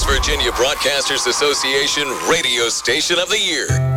West Virginia Broadcasters Association Radio Station of the Year.